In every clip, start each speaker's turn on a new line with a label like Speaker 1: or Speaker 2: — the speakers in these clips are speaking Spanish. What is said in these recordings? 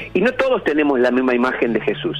Speaker 1: Y no todos tenemos la misma imagen de Jesús,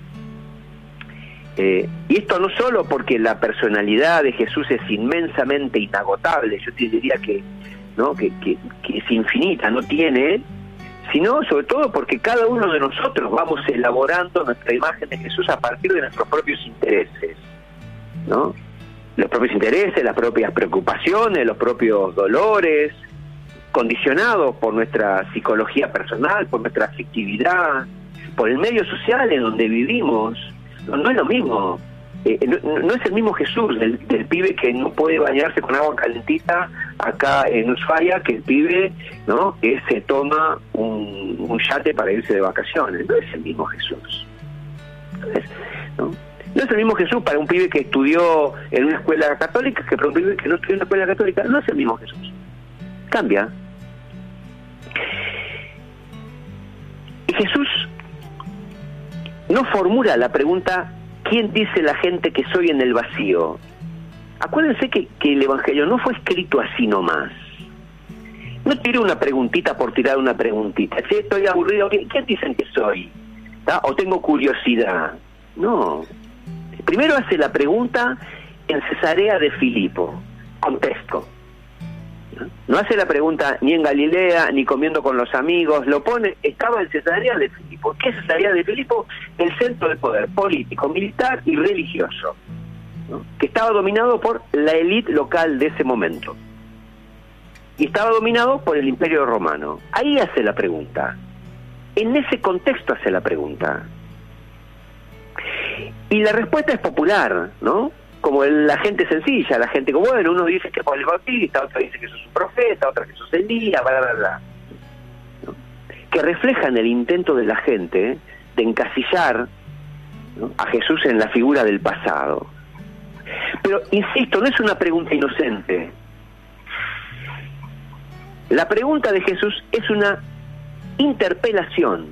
Speaker 1: y esto no solo porque la personalidad de Jesús es inmensamente inagotable, yo te diría que es infinita, no tiene, sino sobre todo porque cada uno de nosotros vamos elaborando nuestra imagen de Jesús a partir de nuestros propios intereses, ¿no? Los propios intereses, las propias preocupaciones, los propios dolores, condicionados por nuestra psicología personal, por nuestra afectividad, por el medio social en donde vivimos. No es lo mismo, no es el mismo Jesús del pibe que no puede bañarse con agua calentita acá en Ushuaia que el pibe, ¿no?, que se toma un yate para irse de vacaciones. No es el mismo Jesús. No es el mismo Jesús para un pibe que estudió en una escuela católica que para un pibe que no estudió en una escuela católica. No es el mismo Jesús. Cambia. Y Jesús no formula la pregunta ¿quién dice la gente que soy en el vacío? Acuérdense que el Evangelio no fue escrito así nomás. No tiro una preguntita por tirar una preguntita. Si estoy aburrido, ¿quién dicen que soy? ¿Ah? O tengo curiosidad. No. Primero hace la pregunta en Cesarea de Filipo. Contexto. No hace la pregunta ni en Galilea, ni comiendo con los amigos, lo pone, estaba en Cesarea de Filipo. ¿Qué es Cesarea de Filipo? El centro de poder político, militar y religioso, ¿no?, que estaba dominado por la élite local de ese momento. Y estaba dominado por el Imperio Romano. Ahí hace la pregunta. En ese contexto hace la pregunta. Y la respuesta es popular, ¿no? Como la gente sencilla, la gente como, bueno, uno dice que es Juan el Bautista, otro dice que sos un profeta, otro que sos Elías, bla, bla, bla, ¿no?, que reflejan el intento de la gente de encasillar, ¿no?, a Jesús en la figura del pasado. Pero, insisto, no es una pregunta inocente. La pregunta de Jesús es una interpelación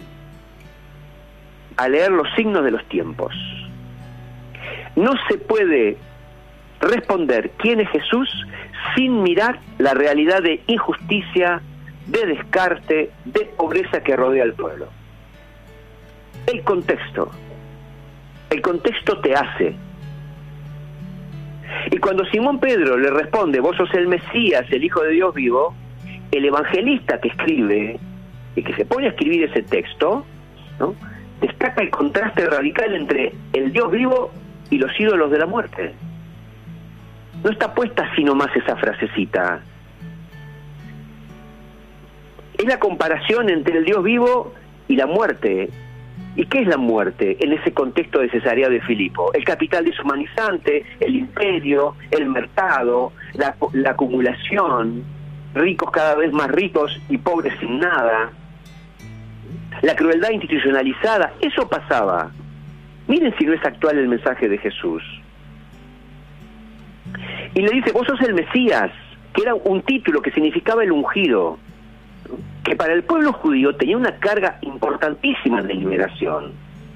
Speaker 1: a leer los signos de los tiempos. No se puede responder quién es Jesús sin mirar la realidad de injusticia, de descarte, de pobreza que rodea al pueblo. El contexto te hace. Y cuando Simón Pedro le responde, vos sos el Mesías, el Hijo de Dios vivo, el evangelista que escribe y que se pone a escribir ese texto, ¿no?, destaca el contraste radical entre el Dios vivo y los ídolos de la muerte. No está puesta así nomás esa frasecita. Es la comparación entre el Dios vivo y la muerte. ¿Y qué es la muerte en ese contexto de Cesarea de Filipo? El capital deshumanizante, el imperio, el mercado, la acumulación, ricos cada vez más ricos y pobres sin nada, la crueldad institucionalizada. Eso pasaba. Miren si no es actual el mensaje de Jesús. Y le dice, vos sos el Mesías, que era un título que significaba el ungido, que para el pueblo judío tenía una carga importantísima de liberación.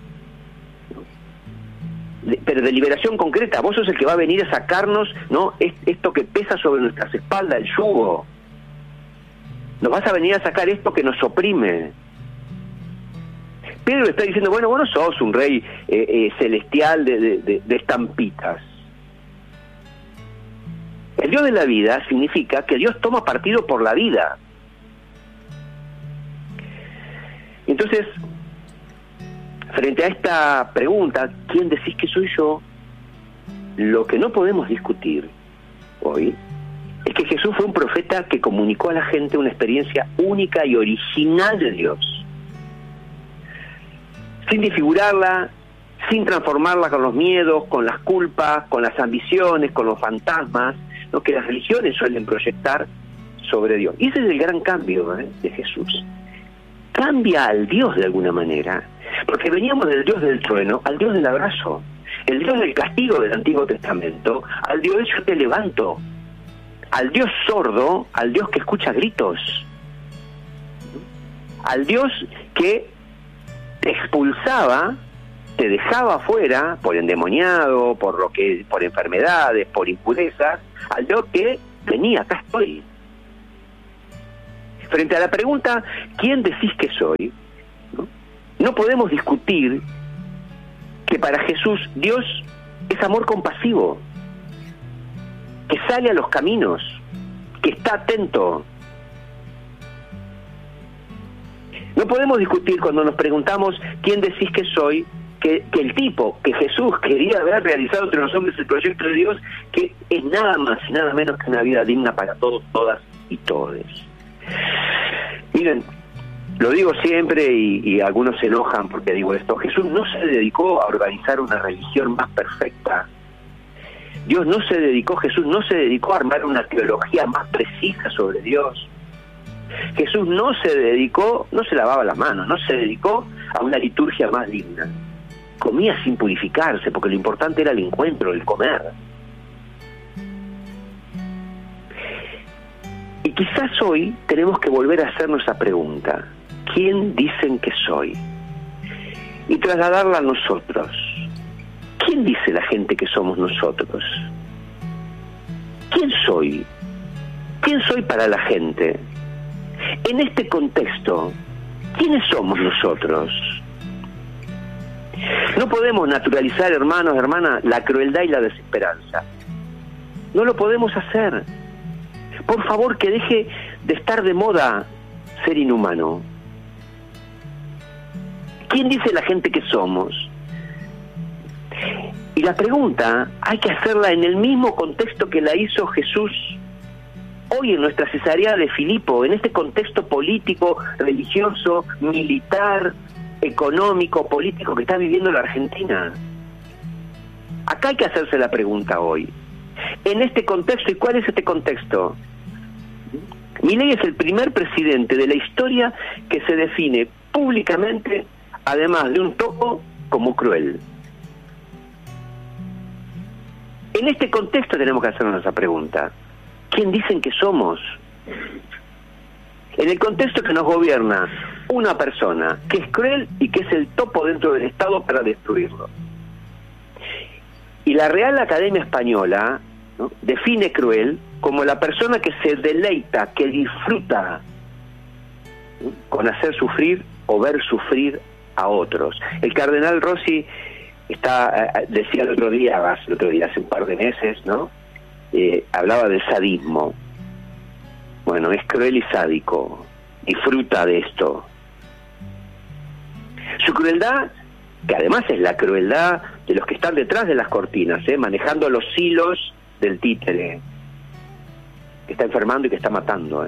Speaker 1: Pero de liberación concreta. Vos sos el que va a venir a sacarnos, ¿no?, esto que pesa sobre nuestras espaldas, el yugo. Nos vas a venir a sacar esto que nos oprime. Pedro le está diciendo, bueno, vos no sos un rey celestial de estampitas. El Dios de la vida significa que Dios toma partido por la vida. Entonces, frente a esta pregunta, ¿quién decís que soy yo?, lo que no podemos discutir hoy es que Jesús fue un profeta que comunicó a la gente una experiencia única y original de Dios, sin desfigurarla, sin transformarla con los miedos, con las culpas, con las ambiciones, con los fantasmas, ¿no?, que las religiones suelen proyectar sobre Dios. Y ese es el gran cambio, de Jesús. Cambia al Dios de alguna manera, porque veníamos del Dios del trueno al Dios del abrazo, el Dios del castigo del Antiguo Testamento al Dios de yo te levanto, al Dios sordo al Dios que escucha gritos, al Dios que te expulsaba, te dejaba afuera por endemoniado, por enfermedades, por impurezas, al Dios que venía, acá estoy. Frente a la pregunta, ¿quién decís que soy?, ¿no?, No podemos discutir que para Jesús Dios es amor compasivo, que sale a los caminos, que está atento. No podemos discutir cuando nos preguntamos quién decís que soy, que el tipo que Jesús quería haber realizado entre los hombres el proyecto de Dios, que es nada más y nada menos que una vida digna para todos, todas y todes. Miren, lo digo siempre y algunos se enojan porque digo esto. Jesús no se dedicó a organizar una religión más perfecta. Jesús no se dedicó a armar una teología más precisa sobre Dios. Jesús no se lavaba las manos, no se dedicó a una liturgia más digna. Comía sin purificarse, porque lo importante era el encuentro, el comer. Y quizás hoy tenemos que volver a hacernos esa pregunta: ¿quién dicen que soy? Y trasladarla a nosotros. ¿Quién dice la gente que somos nosotros? ¿Quién soy? ¿Quién soy para la gente? En este contexto, ¿quiénes somos nosotros? No podemos naturalizar, hermanos, hermanas, la crueldad y la desesperanza. No lo podemos hacer. Por favor, que deje de estar de moda ser inhumano. ¿Quién dice la gente que somos? Y la pregunta hay que hacerla en el mismo contexto que la hizo Jesús hoy en nuestra Cesarea de Filipo, en este contexto político, religioso, militar, económico, político que está viviendo la Argentina. Acá hay que hacerse la pregunta hoy. En este contexto, ¿y cuál es este contexto? Milei es el primer presidente de la historia que se define públicamente, además de un topo, como cruel. En este contexto tenemos que hacernos esa pregunta. ¿Quién dicen que somos? En el contexto que nos gobierna una persona que es cruel y que es el topo dentro del Estado para destruirlo. Y la Real Academia Española, ¿no?, define cruel como la persona que se deleita, que disfruta, ¿no?, con hacer sufrir o ver sufrir a otros. El cardenal Rossi decía el otro día, hace un par de meses, ¿no?, hablaba del sadismo. Bueno, es cruel y sádico, disfruta de esto. Su crueldad, que además es la crueldad de los que están detrás de las cortinas, manejando los hilos del títere, que está enfermando y que está matando.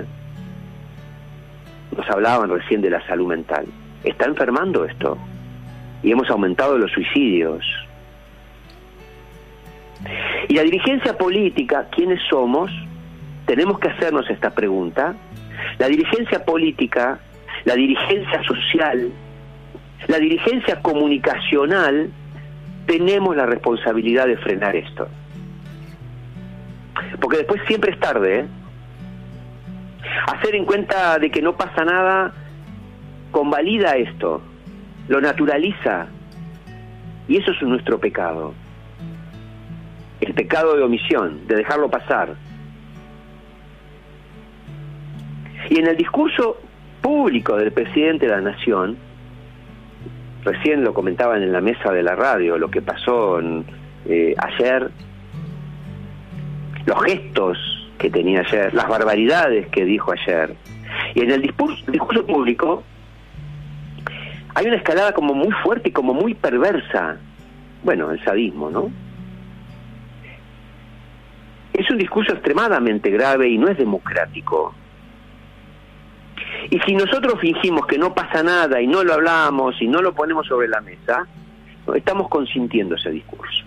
Speaker 1: Nos hablaban recién de la salud mental. Está enfermando esto. Y hemos aumentado los suicidios. Y la dirigencia política, ¿quiénes somos? Tenemos que hacernos esta pregunta. La dirigencia política, la dirigencia social, la dirigencia comunicacional, tenemos la responsabilidad de frenar esto. Porque después siempre es tarde, Hacer en cuenta de que no pasa nada convalida esto, lo naturaliza, y eso es nuestro pecado. El pecado de omisión, de dejarlo pasar. Y en el discurso público del presidente de la Nación, recién lo comentaban en la mesa de la radio, lo que pasó ayer, los gestos que tenía ayer, las barbaridades que dijo ayer. Y en el discurso público hay una escalada como muy fuerte y como muy perversa. Bueno, el sadismo, ¿no? Es un discurso extremadamente grave y no es democrático. Y si nosotros fingimos que no pasa nada y no lo hablamos y no lo ponemos sobre la mesa, estamos consintiendo ese discurso.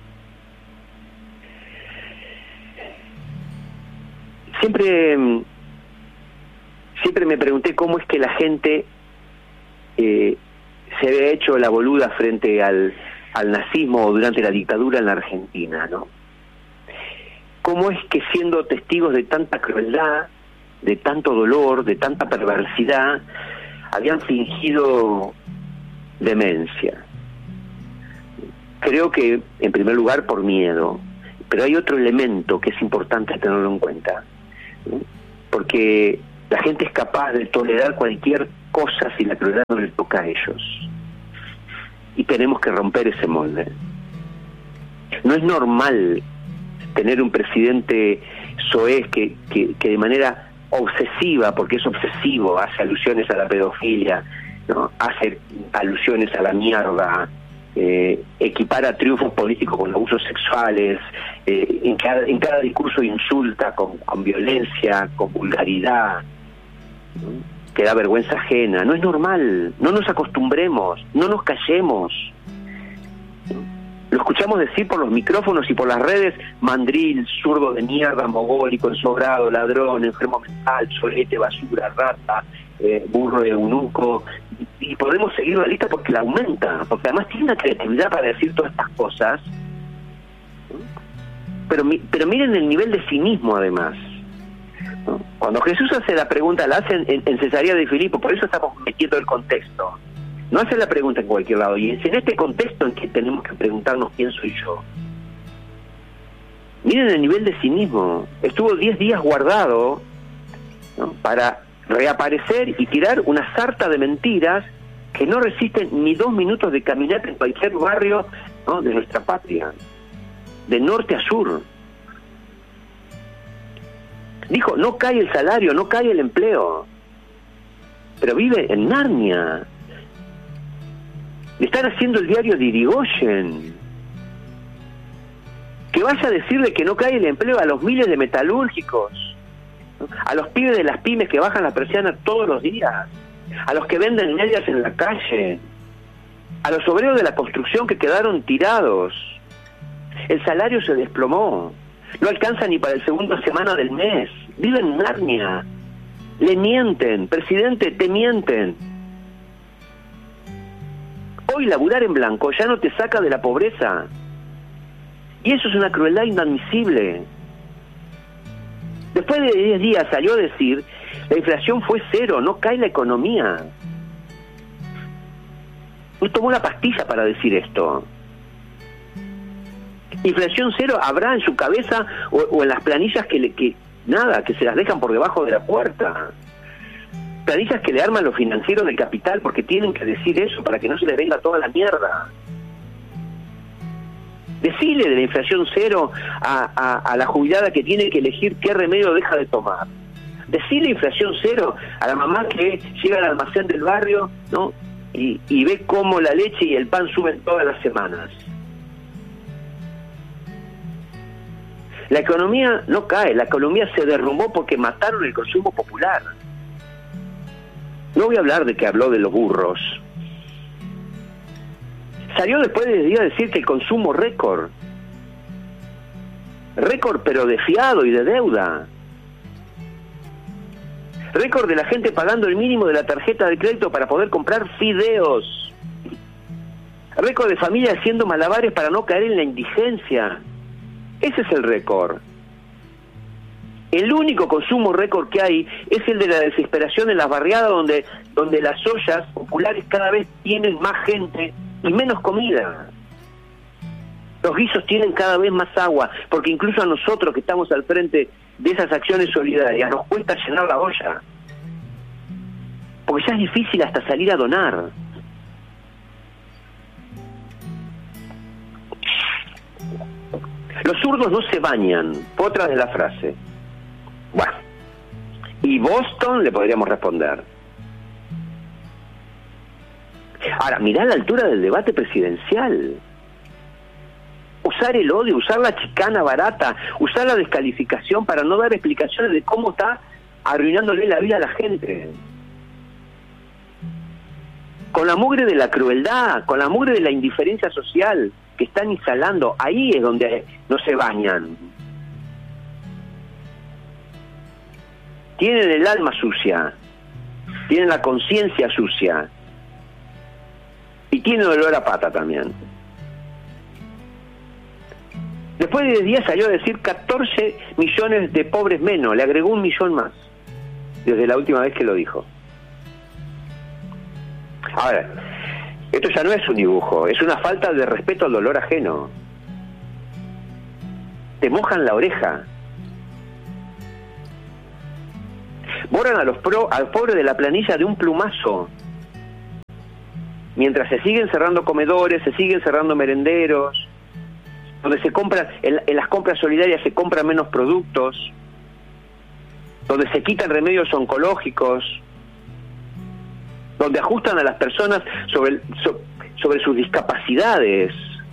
Speaker 1: Siempre me pregunté cómo es que la gente se había hecho la boluda frente al nazismo durante la dictadura en la Argentina, ¿no? ¿Cómo es que siendo testigos de tanta crueldad, de tanto dolor, de tanta perversidad, habían fingido demencia? Creo que, en primer lugar, por miedo, pero hay otro elemento que es importante tenerlo en cuenta, ¿no? Porque la gente es capaz de tolerar cualquier cosa si la crueldad no les toca a ellos. y tenemos que romper ese molde. No es normal tener un presidente soez que de manera obsesiva, porque es obsesivo, hace alusiones a la pedofilia, ¿no? Hace alusiones a la mierda, equipara triunfos políticos con abusos sexuales, en cada discurso insulta con violencia, con vulgaridad, ¿no? Que da vergüenza ajena. No es normal, no nos acostumbremos, no nos callemos. Lo escuchamos decir por los micrófonos y por las redes: mandril, zurdo de mierda, mogólico, ensobrado, ladrón, enfermo mental, solete, basura, rata, burro, eunuco, y podemos seguir la lista porque la aumenta, porque además tiene una creatividad para decir todas estas cosas, pero miren el nivel de cinismo además, ¿no? Cuando Jesús hace la pregunta, la hace en Cesarea de Filipo, por eso estamos metiendo el contexto. No hace la pregunta en cualquier lado, y es en este contexto en que tenemos que preguntarnos quién soy yo. Miren el nivel de cinismo. Estuvo 10 días guardado, ¿no? Para reaparecer y tirar una sarta de mentiras que no resisten ni 2 minutos de caminata en cualquier barrio, ¿no? De nuestra patria, de norte a sur. Dijo: no cae el salario, no cae el empleo, pero vive en Narnia. Le están haciendo el diario de Irigoyen. Que vaya a decirle que no cae el empleo a los miles de metalúrgicos, ¿no? A los pibes de las pymes que bajan la persiana todos los días, a los que venden medias en la calle, a los obreros de la construcción que quedaron tirados. El salario se desplomó, no alcanza ni para el segunda semana del mes. Vive en Narnia. Le mienten, presidente, te mienten. Hoy laburar en blanco ya no te saca de la pobreza. Y eso es una crueldad inadmisible. Después de 10 días salió a decir: la inflación fue cero, no cae la economía. No tomó una pastilla para decir esto. Inflación cero habrá en su cabeza o en las planillas que se las dejan por debajo de la puerta. Planillas que le arman los financieros del capital porque tienen que decir eso para que no se les venga toda la mierda. Decile de la inflación cero a la jubilada que tiene que elegir qué remedio deja de tomar. Decile inflación cero a la mamá que llega al almacén del barrio, ¿no? y ve cómo la leche y el pan suben todas las semanas. La economía no cae, la economía se derrumbó porque mataron el consumo popular. No voy a hablar de que habló de los burros. Salió después de días a decir que el consumo récord, pero de fiado y de deuda. Récord de la gente pagando el mínimo de la tarjeta de crédito para poder comprar fideos. Récord de familias haciendo malabares para no caer en la indigencia. Ese es el récord. El único consumo récord que hay es el de la desesperación en las barriadas donde las ollas populares cada vez tienen más gente y menos comida. Los guisos tienen cada vez más agua, porque incluso a nosotros que estamos al frente de esas acciones solidarias nos cuesta llenar la olla. Porque ya es difícil hasta salir a donar. Los zurdos no se bañan, otra de la frase. Bueno, y Boston le podríamos responder. Ahora, mirá la altura del debate presidencial. Usar el odio, usar la chicana barata, usar la descalificación para no dar explicaciones de cómo está arruinándole la vida a la gente. Con la mugre de la crueldad, con la mugre de la indiferencia social que están instalando, ahí es donde no se bañan. Tienen el alma sucia, tienen la conciencia sucia y tienen olor a pata también. Después de 10 días salió a decir 14 millones de pobres menos, le agregó 1 millón más desde la última vez que lo dijo. Ahora, esto ya no es un dibujo, es una falta de respeto al dolor ajeno. Te mojan la oreja. Borran a los pobres de la planilla de un plumazo. mientras se siguen cerrando comedores, se siguen cerrando merenderos, donde se compran, en las compras solidarias se compran menos productos, donde se quitan remedios oncológicos, donde ajustan a las personas sobre sus discapacidades.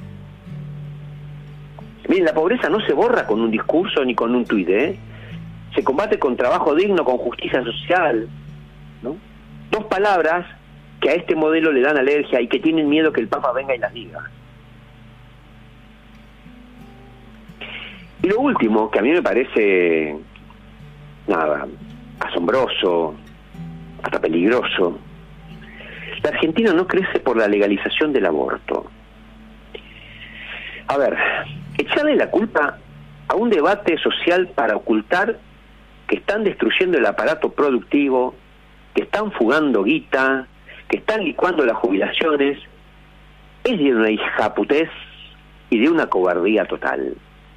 Speaker 1: Miren, la pobreza no se borra con un discurso ni con un tuit, ¿eh? Se combate con trabajo digno, con justicia social, ¿no? Dos palabras que a este modelo le dan alergia y que tienen miedo que el Papa venga y las diga. Y lo último, que a mí me parece, nada, asombroso, hasta peligroso, la Argentina no crece por la legalización del aborto. A ver, echarle la culpa a un debate social para ocultar que están destruyendo el aparato productivo, que están fugando guita, que están licuando las jubilaciones, es de una hijaputez y de una cobardía total.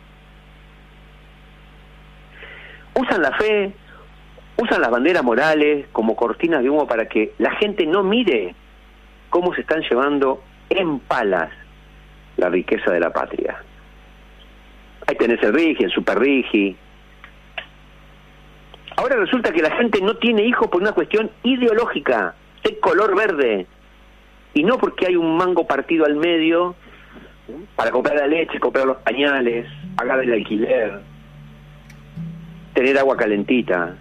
Speaker 1: Usan la fe, usan las banderas morales como cortinas de humo para que la gente no mire cómo se están llevando en palas la riqueza de la patria. Ahí tenés el Rigi, el Super Rigi. Ahora resulta que la gente no tiene hijos por una cuestión ideológica, de color verde, y no porque hay un mango partido al medio para comprar la leche, comprar los pañales, pagar el alquiler, tener agua calentita.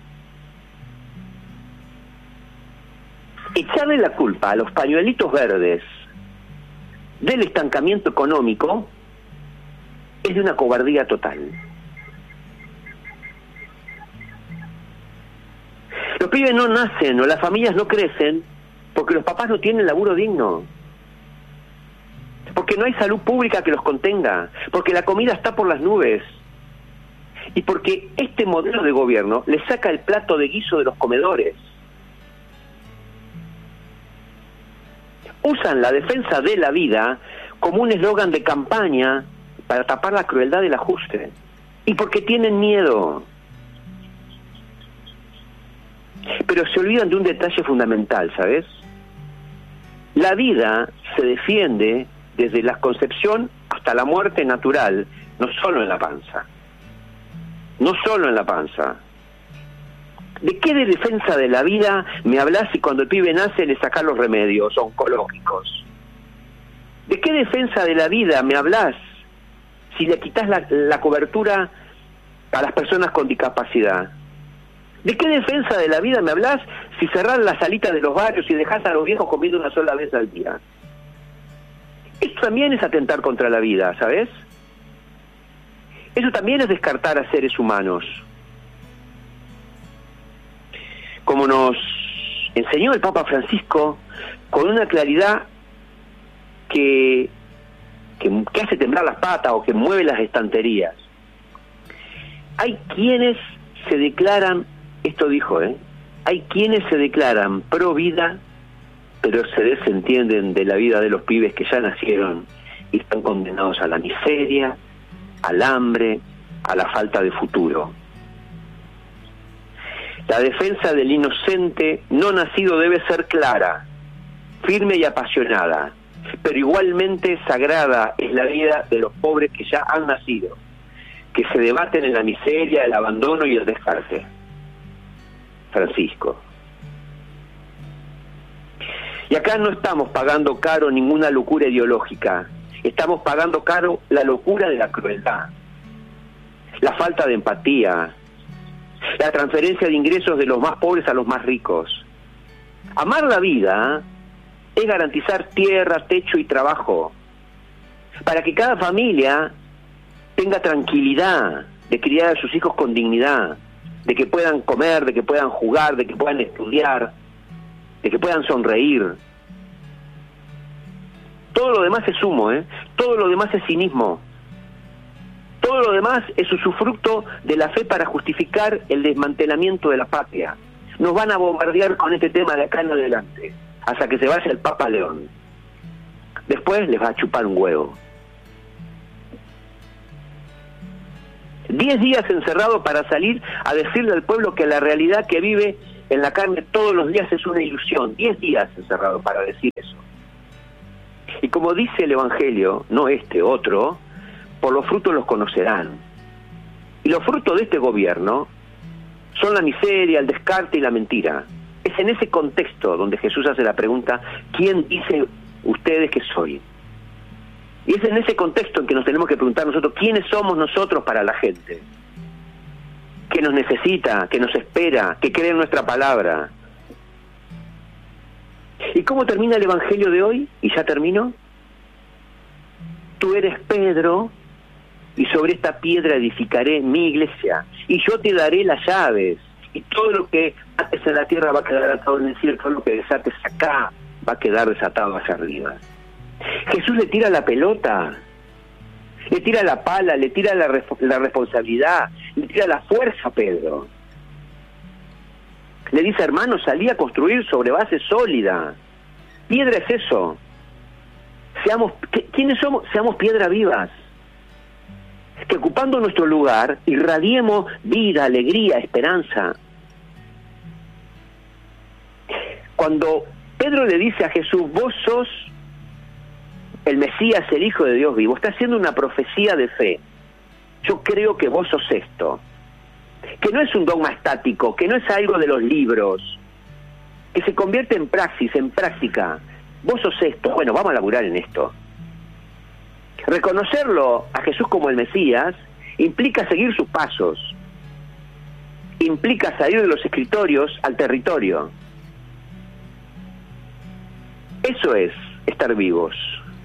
Speaker 1: Echarle la culpa a los pañuelitos verdes del estancamiento económico es de una cobardía total. Los pibes no nacen o las familias no crecen porque los papás no tienen laburo digno, porque no hay salud pública que los contenga, porque la comida está por las nubes y porque este modelo de gobierno le saca el plato de guiso de los comedores. Usan la defensa de la vida como un eslogan de campaña para tapar la crueldad del ajuste. Y porque tienen miedo. Pero se olvidan de un detalle fundamental, ¿sabes? La vida se defiende desde la concepción hasta la muerte natural, no solo en la panza. No solo en la panza. ¿De qué de defensa de la vida me hablas si cuando el pibe nace le sacás los remedios oncológicos? ¿De qué defensa de la vida me hablas si le quitas la cobertura a las personas con discapacidad? ¿De qué defensa de la vida me hablas si cerrás las salitas de los barrios y dejás a los viejos comiendo una sola vez al día? Esto también es atentar contra la vida, ¿sabes? Eso también es descartar a seres humanos. Como nos enseñó el Papa Francisco, con una claridad que hace temblar las patas o que mueve las estanterías. Hay quienes se declaran, esto dijo, hay quienes se declaran pro vida, pero se desentienden de la vida de los pibes que ya nacieron y están condenados a la miseria, al hambre, a la falta de futuro. La defensa del inocente no nacido debe ser clara, firme y apasionada, pero igualmente sagrada es la vida de los pobres que ya han nacido, que se debaten en la miseria, el abandono y el descarte. Francisco. Y acá no estamos pagando caro ninguna locura ideológica, estamos pagando caro la locura de la crueldad, la falta de empatía, la transferencia de ingresos de los más pobres a los más ricos. Amar la vida es garantizar tierra, techo y trabajo, para que cada familia tenga tranquilidad de criar a sus hijos con dignidad, de que puedan comer, de que puedan jugar, de que puedan estudiar, de que puedan sonreír. Todo lo demás es humo, todo lo demás es cinismo. Todo lo demás es usufructo de la fe para justificar el desmantelamiento de la patria. Nos van a bombardear con este tema de acá en adelante, hasta que se vaya el Papa León. Después les va a chupar un huevo. 10 días encerrado para salir a decirle al pueblo que la realidad que vive en la carne todos los días es una ilusión. 10 días encerrado para decir eso. Y como dice el Evangelio, no este, otro, por los frutos los conocerán. Y los frutos de este gobierno son la miseria, el descarte y la mentira. Es en ese contexto donde Jesús hace la pregunta, ¿quién dicen ustedes que soy? Y es en ese contexto en que nos tenemos que preguntar nosotros, ¿quiénes somos nosotros para la gente? Que nos necesita, que nos espera, que cree en nuestra palabra. ¿Y cómo termina el Evangelio de hoy? Y ya termino. Tú eres Pedro, y sobre esta piedra edificaré mi iglesia, y yo te daré las llaves, y todo lo que ates en la tierra va a quedar atado en el cielo, todo lo que desates acá va a quedar desatado hacia arriba. Jesús le tira la pelota, le tira la pala, le tira la responsabilidad, le tira la fuerza a Pedro. Le dice, hermano, salí a construir sobre base sólida. Piedra es eso. ¿Quiénes somos? Seamos piedras vivas. Que ocupando nuestro lugar, irradiemos vida, alegría, esperanza. Cuando Pedro le dice a Jesús, vos sos el Mesías, el Hijo de Dios vivo, está haciendo una profecía de fe. Yo creo que vos sos esto. Que no es un dogma estático, que no es algo de los libros, que se convierte en praxis, en práctica. Vos sos esto. Bueno, vamos a laburar en esto. Reconocerlo a Jesús como el Mesías implica seguir sus pasos, implica salir de los escritorios al territorio. Eso es estar vivos.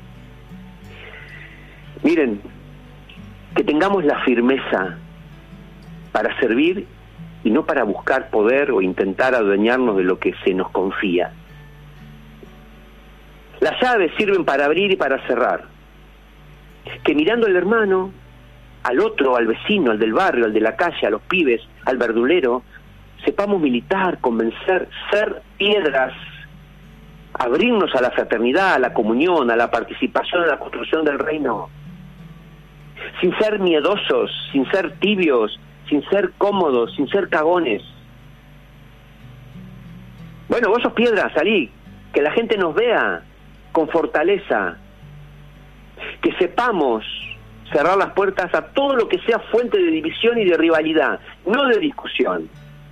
Speaker 1: Miren, que tengamos la firmeza para servir y no para buscar poder o intentar adueñarnos de lo que se nos confía. Las llaves sirven para abrir y para cerrar. Que mirando al hermano, al otro, al vecino, al del barrio, al de la calle, a los pibes, al verdulero, sepamos militar, convencer, ser piedras, abrirnos a la fraternidad, a la comunión, a la participación en la construcción del reino, sin ser miedosos, sin ser tibios, sin ser cómodos, sin ser cagones. Bueno, vos sos piedra, salí, que la gente nos vea con fortaleza, que sepamos cerrar las puertas a todo lo que sea fuente de división y de rivalidad, no de discusión.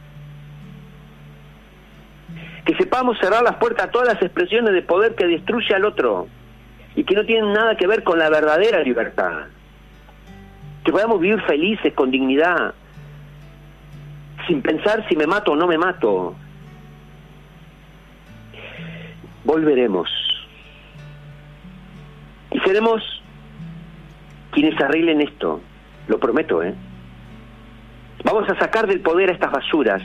Speaker 1: Que sepamos cerrar las puertas a todas las expresiones de poder que destruye al otro y que no tienen nada que ver con la verdadera libertad. Que podamos vivir felices, con dignidad, sin pensar si me mato o no me mato. Volveremos. Y seremos quienes arreglen esto, lo prometo, ¿eh? Vamos a sacar del poder a estas basuras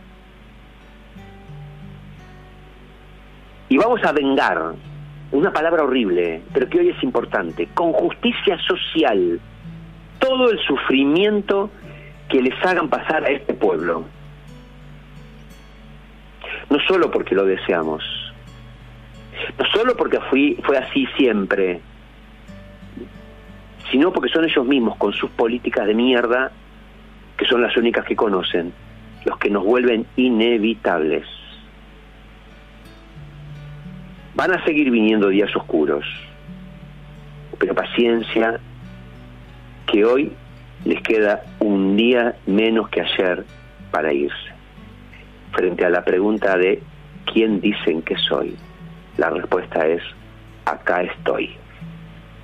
Speaker 1: y vamos a vengar, una palabra horrible, pero que hoy es importante, con justicia social, todo el sufrimiento que les hagan pasar a este pueblo. No solo porque lo deseamos, no solo porque fue así siempre, sino porque son ellos mismos, con sus políticas de mierda, que son las únicas que conocen, los que nos vuelven inevitables. Van a seguir viniendo días oscuros, pero paciencia, que hoy les queda un día menos que ayer para irse. Frente a la pregunta de ¿quién dicen que soy? La respuesta es: acá estoy.